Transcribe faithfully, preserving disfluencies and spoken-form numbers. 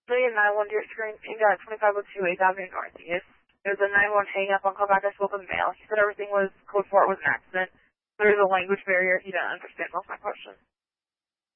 Million nine one to your screen, ping out twenty-five oh two eighth Avenue Northeast. There was a nine one hang up on callback. I spoke with mail. He said everything was code for it was an accident. There's a language barrier. He didn't understand most of my questions.